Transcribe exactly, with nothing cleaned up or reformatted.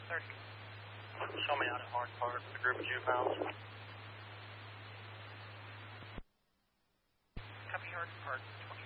thirty. Show me out at Hard Park, the group of juveniles. Copy Hard Park,